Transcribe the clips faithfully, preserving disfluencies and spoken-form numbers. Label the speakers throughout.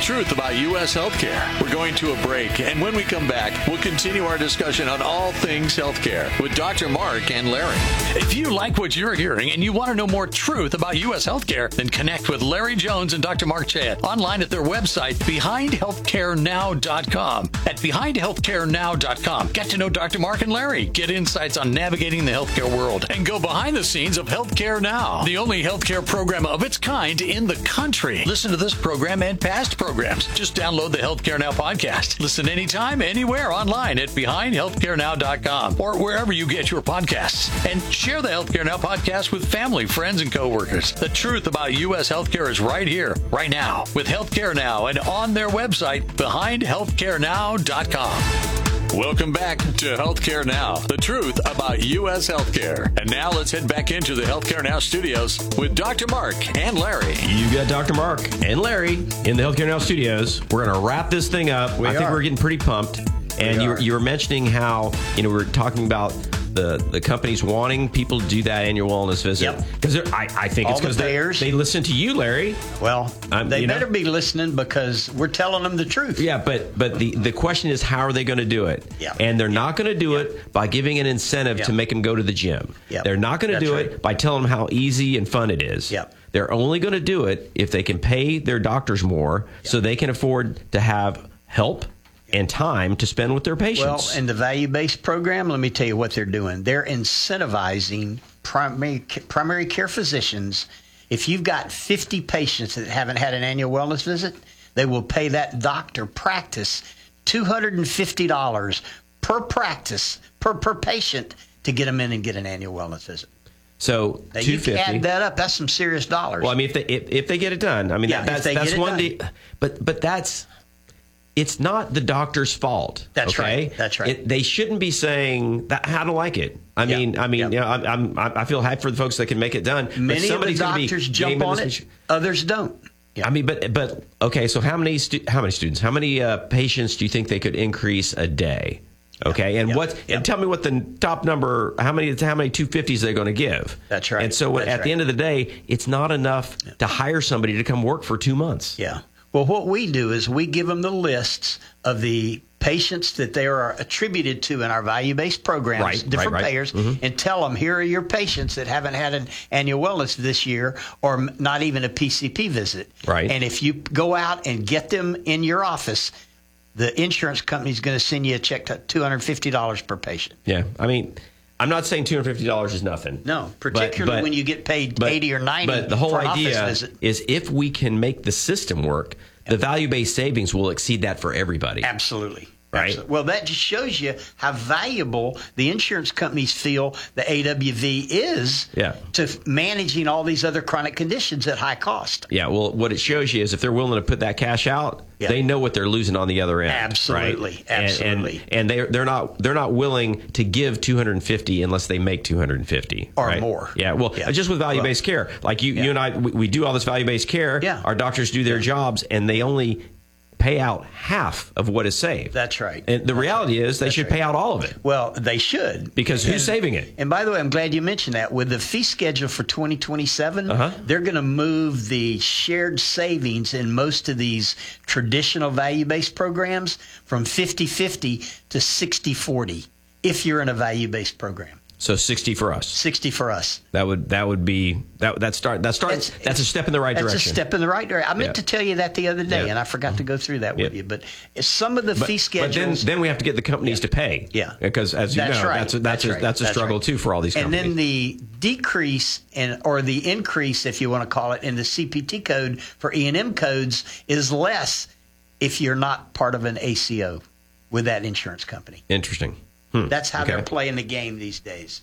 Speaker 1: truth about U S healthcare. We're going to a break, and when we come back, we'll continue our discussion on all things healthcare with Doctor Mark and Larry. If you like what you're hearing and you want to know more truth about U S healthcare, then connect with Larry Jones and Doctor Mark Chad online at their website, behind healthcare now dot com. At behind healthcare now dot com, get to know Doctor Mark and Larry, get insights on navigating the healthcare world, and go behind the scenes of Healthcare Now, the only healthcare program of its kind in the country. Listen to this program and past programs. Just download the Healthcare Now podcast. Listen anytime, anywhere online at behind healthcare now dot com or wherever you get your podcasts. And share the Healthcare Now podcast with family, friends, and coworkers. The truth about U S healthcare is right here, right now, with Healthcare Now and on their website, behind healthcare now dot com. Welcome back to Healthcare Now, the truth about U S healthcare. And now let's head back into the Healthcare Now studios with Doctor Mark and Larry.
Speaker 2: You got Doctor Mark and Larry in the Healthcare Now studios. We're going to wrap this thing up.
Speaker 3: We
Speaker 2: I think
Speaker 3: are.
Speaker 2: we're getting pretty pumped. And you were, you were mentioning how, you know, we were talking about the, the companies wanting people to do that annual wellness visit. Because
Speaker 3: Yep.
Speaker 2: I, I think
Speaker 3: All
Speaker 2: it's because
Speaker 3: the
Speaker 2: they,
Speaker 3: payers.
Speaker 2: they listen to you, Larry.
Speaker 3: Well,
Speaker 2: Um,
Speaker 3: they
Speaker 2: you know?
Speaker 3: better be listening because we're telling them the truth.
Speaker 2: Yeah, but but the, the question is, how are they going to do it?
Speaker 3: Yeah.
Speaker 2: And they're not going to do
Speaker 3: Yeah.
Speaker 2: it by giving an incentive
Speaker 3: Yeah.
Speaker 2: to make them go to the gym.
Speaker 3: Yeah.
Speaker 2: They're not going to
Speaker 3: That's
Speaker 2: do
Speaker 3: right.
Speaker 2: it by telling them how easy and fun it is.
Speaker 3: Yeah.
Speaker 2: They're only going to do it if they can pay their doctors more so they can afford to have help and time to spend with their patients.
Speaker 3: Well, in the value-based program, let me tell you what they're doing. They're incentivizing primary primary care physicians. If you've got fifty patients that haven't had an annual wellness visit, they will pay that doctor practice two hundred fifty dollars per practice, per, per patient, to get them in and get an annual wellness visit.
Speaker 2: So
Speaker 3: Now,
Speaker 2: two
Speaker 3: you
Speaker 2: fifty.
Speaker 3: can add that up. That's some serious dollars.
Speaker 2: Well, I mean, if they if, if they get it done, I mean,
Speaker 3: Yeah, if
Speaker 2: that's
Speaker 3: they
Speaker 2: that's
Speaker 3: get it
Speaker 2: one.
Speaker 3: done.
Speaker 2: Day, but but that's it's not the doctor's fault.
Speaker 3: That's
Speaker 2: okay?
Speaker 3: right. That's right.
Speaker 2: It, they shouldn't be saying that. How to like it? I
Speaker 3: Yeah.
Speaker 2: mean, I mean,
Speaker 3: Yeah.
Speaker 2: you know, I'm, I'm I feel happy for the folks that can make it done.
Speaker 3: Many
Speaker 2: but
Speaker 3: of the
Speaker 2: somebody's gonna be
Speaker 3: doctors jump
Speaker 2: gaming
Speaker 3: on
Speaker 2: this
Speaker 3: it.
Speaker 2: mach-
Speaker 3: Others don't. Yeah.
Speaker 2: I mean, but but okay. So how many stu- how many students? How many uh, patients do you think they could increase a day? Okay, and
Speaker 3: Yeah.
Speaker 2: what?
Speaker 3: Yeah.
Speaker 2: And tell me what the top number. How many? How many two fifties they're going to give?
Speaker 3: That's right.
Speaker 2: And so
Speaker 3: That's
Speaker 2: at
Speaker 3: right.
Speaker 2: the end of the day, it's not enough to hire somebody to come work for two months.
Speaker 3: Yeah. Well, what we do is we give them the lists of the patients that they are attributed to in our value-based programs,
Speaker 2: Right, right,
Speaker 3: different
Speaker 2: right.
Speaker 3: payers,
Speaker 2: Mhm.
Speaker 3: and tell them, here are your patients that haven't had an annual wellness this year or m- not even a P C P visit.
Speaker 2: Right.
Speaker 3: And if you go out and get them in your office, the insurance company is going to send you a check to two hundred fifty dollars per patient.
Speaker 2: Yeah, I mean, I'm not saying two hundred fifty dollars is nothing.
Speaker 3: No,
Speaker 2: But-
Speaker 3: particularly
Speaker 2: but-
Speaker 3: when you get paid
Speaker 2: but-
Speaker 3: eighty or ninety
Speaker 2: But the whole
Speaker 3: for an
Speaker 2: idea
Speaker 3: office visit.
Speaker 2: is if we can make the system work, the value-based savings will exceed that for everybody.
Speaker 3: Absolutely.
Speaker 2: Right.
Speaker 3: Absolutely. Well, that just shows you how valuable the insurance companies feel the A W V is
Speaker 2: Yeah.
Speaker 3: to f- managing all these other chronic conditions at high cost.
Speaker 2: Yeah, well, what it shows you is if they're willing to put that cash out,
Speaker 3: Yeah.
Speaker 2: they know what they're losing on the other end.
Speaker 3: Absolutely,
Speaker 2: right? And-
Speaker 3: absolutely.
Speaker 2: And, and they're they're not they're not willing to give two hundred fifty unless they make two hundred fifty
Speaker 3: Or
Speaker 2: right?
Speaker 3: more.
Speaker 2: Yeah, well,
Speaker 3: Yeah.
Speaker 2: just with value based care, like you
Speaker 3: Yeah.
Speaker 2: you and I, we, we do all this value based care.
Speaker 3: Yeah.
Speaker 2: Our doctors do their jobs, and they only pay out half of what is saved.
Speaker 3: That's right.
Speaker 2: And the reality is they
Speaker 3: That's
Speaker 2: should
Speaker 3: right.
Speaker 2: pay out all of it.
Speaker 3: Well, they should.
Speaker 2: Because who's
Speaker 3: And-
Speaker 2: saving it?
Speaker 3: And by the way, I'm glad you mentioned that. With the fee schedule for twenty twenty-seven,
Speaker 2: Uh-huh.
Speaker 3: they're going to move the shared savings in most of these traditional value-based programs from fifty-fifty to sixty forty if you're in a value-based program.
Speaker 2: So sixty for us.
Speaker 3: sixty for us.
Speaker 2: That would that would be that that start that starts
Speaker 3: It's-
Speaker 2: that's a step in the right
Speaker 3: That's
Speaker 2: direction.
Speaker 3: a step in the right direction. I meant
Speaker 2: Yeah.
Speaker 3: to tell you that the other day,
Speaker 2: Yeah.
Speaker 3: and I forgot to go through that with
Speaker 2: Yeah.
Speaker 3: you. But it's some of the
Speaker 2: But,
Speaker 3: fee
Speaker 2: but
Speaker 3: schedules.
Speaker 2: then, then we have to get the companies to pay.
Speaker 3: Yeah.
Speaker 2: Because as you
Speaker 3: That's
Speaker 2: know,
Speaker 3: right.
Speaker 2: that's a, that's
Speaker 3: That's
Speaker 2: a,
Speaker 3: right.
Speaker 2: that's a
Speaker 3: That's
Speaker 2: struggle
Speaker 3: right.
Speaker 2: too for all these
Speaker 3: and
Speaker 2: companies.
Speaker 3: then the decrease in, or the increase, if you want to call it, in the C P T code for E and M codes is less if you're not part of an A C O with that insurance company.
Speaker 2: Interesting. Hmm.
Speaker 3: That's how
Speaker 2: Okay.
Speaker 3: they're playing the game these days.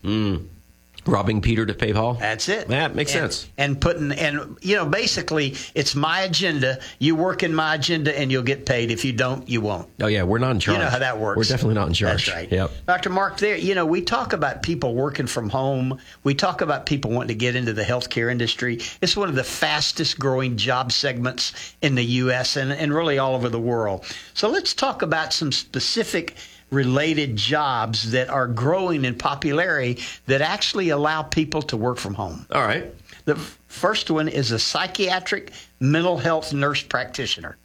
Speaker 2: Robbing Peter to pay Paul.
Speaker 3: That's it.
Speaker 2: That makes
Speaker 3: and,
Speaker 2: sense.
Speaker 3: And putting, and you know, basically, it's my agenda. You work in my agenda, and you'll get paid. If you don't, you won't.
Speaker 2: Oh yeah, we're not in charge.
Speaker 3: You know how that works.
Speaker 2: We're definitely not in charge.
Speaker 3: That's right.
Speaker 2: Yep.
Speaker 3: Doctor Mark, there, you know, we talk about people working from home. We talk about people wanting to get into the healthcare industry. It's one of the fastest growing job segments in the U S and, and really all over the world. So let's talk about some specific related jobs that are growing in popularity that actually allow people to work from home.
Speaker 2: All right.
Speaker 3: The first one is a psychiatric mental health nurse practitioner.